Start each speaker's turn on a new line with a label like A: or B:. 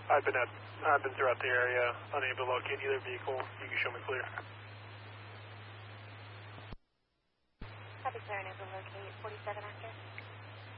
A: I've been throughout the area, unable to locate either vehicle. You can show me clear.
B: Copy, sir, unable to locate 47 actor.